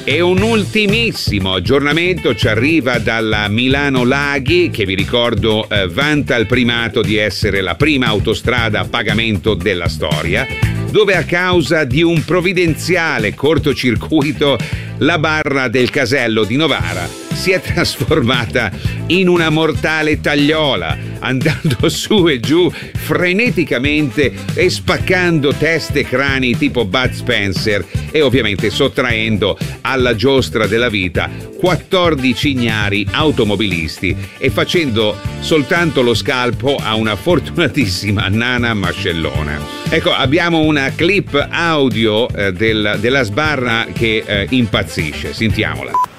E un ultimissimo aggiornamento ci arriva dalla Milano Laghi, che vi ricordo vanta il primato di essere la prima autostrada a pagamento della storia, dove a causa di un provvidenziale cortocircuito la barra del casello di Novara si è trasformata in una mortale tagliola, andando su e giù freneticamente e spaccando teste e crani tipo Bud Spencer e ovviamente sottraendo alla giostra della vita 14 ignari automobilisti e facendo soltanto lo scalpo a una fortunatissima nana mascellona. Ecco, abbiamo una clip audio della sbarra che impazzisce, sentiamola.